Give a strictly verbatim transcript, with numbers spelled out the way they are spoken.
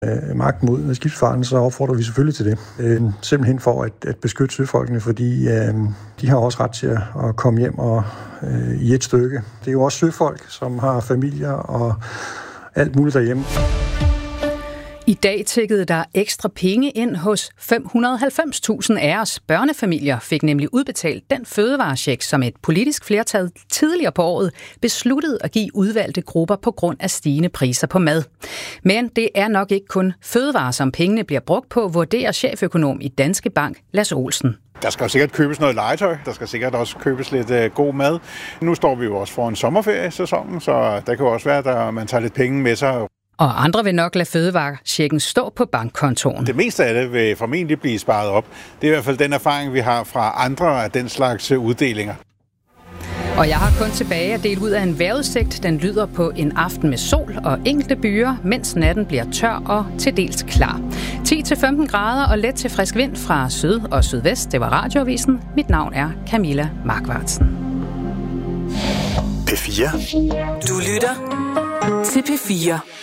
øh, magten mod skibsfarten, så opfordrer vi selvfølgelig til det. Øh, simpelthen for at, at beskytte søfolkene, fordi øh, de har også ret til at komme hjem og øh, i et stykke. Det er jo også søfolk, som har familier og alt muligt derhjemme. I dag tikkede der ekstra penge ind hos fem hundrede og halvfems tusind af os. Børnefamilier fik nemlig udbetalt den fødevarecheck, som et politisk flertal tidligere på året besluttede at give udvalgte grupper på grund af stigende priser på mad. Men det er nok ikke kun fødevarer, som pengene bliver brugt på, vurderer cheføkonom i Danske Bank, Lasse Olsen. Der skal jo sikkert købes noget legetøj. Der skal sikkert også købes lidt øh, god mad. Nu står vi jo også for en sommerferiesæson, så der kan jo også være, at man tager lidt penge med sig. Og andre vil nok lade fødevarechecken stå på bankkontoen. Det meste af det vil formentlig blive sparet op. Det er i hvert fald den erfaring, vi har fra andre af den slags uddelinger. Og jeg har kun tilbage at dele ud af en vejrudsigt. Den lyder på en aften med sol og enkelte byer, mens natten bliver tør og til dels klar. ti til femten grader og let til frisk vind fra syd og sydvest. Det var Radioavisen. Mit navn er Camilla Markvartsen. P fire. Du lytter til P fire.